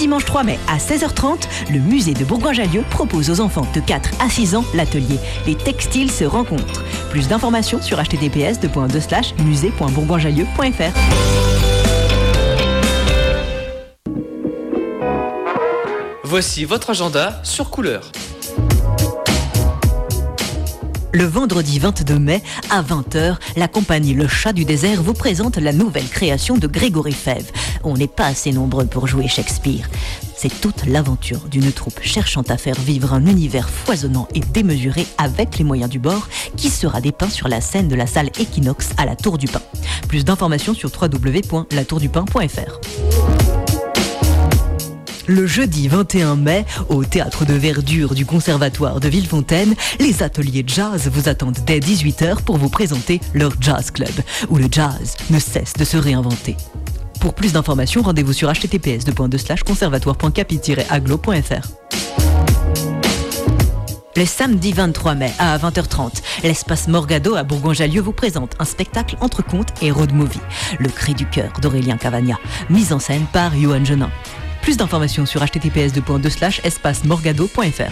dimanche 3 mai à 16h30, le musée de Bourgoin-Jallieu propose aux enfants de 4 à 6 ans l'atelier « Les textiles se rencontrent ». Plus d'informations sur https://musée.bourgoinjallieu.fr. Voici votre agenda sur Couleur. Le vendredi 22 mai, à 20h, la compagnie Le Chat du Désert vous présente la nouvelle création de Grégory Fèvre. On n'est pas assez nombreux pour jouer Shakespeare. C'est toute l'aventure d'une troupe cherchant à faire vivre un univers foisonnant et démesuré avec les moyens du bord qui sera dépeint sur la scène de la salle Equinox à la Tour du Pin. Plus d'informations sur www.latourdupin.fr. Le jeudi 21 mai, au Théâtre de Verdure du Conservatoire de Villefontaine, les ateliers jazz vous attendent dès 18h pour vous présenter leur Jazz Club, où le jazz ne cesse de se réinventer. Pour plus d'informations, rendez-vous sur https://conservatoire.capi-aglo.fr. Le samedi 23 mai à 20h30, l'espace Morgado à Bourgoin-Jallieu vous présente un spectacle entre contes et road movie, Le Cri du cœur d'Aurélien Cavagna, mise en scène par Johan Genin. Plus d'informations sur https://espace-morgado.fr.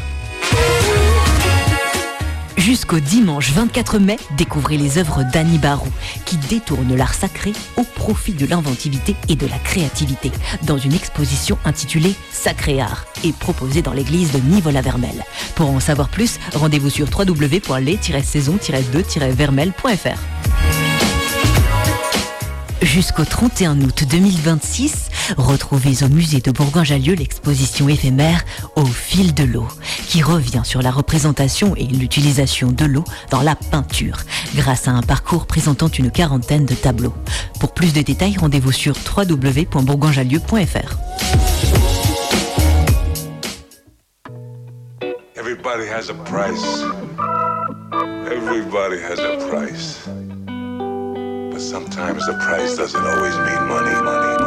Jusqu'au dimanche 24 mai, découvrez les œuvres d'Annie Barou, qui détournent l'art sacré au profit de l'inventivité et de la créativité, dans une exposition intitulée Sacré Art et proposée dans l'église de Nivola-Vermel. Pour en savoir plus, rendez-vous sur www.les-saison-2-vermel.fr. Jusqu'au 31 août 2026, retrouvez au musée de Bourgoin-Jallieu l'exposition éphémère Au fil de l'eau, qui revient sur la représentation et l'utilisation de l'eau dans la peinture, grâce à un parcours présentant une quarantaine de tableaux. Pour plus de détails, rendez-vous sur www.bourgoinjallieu.fr. Everybody has a price. Everybody has a price. But sometimes the price doesn't always mean money.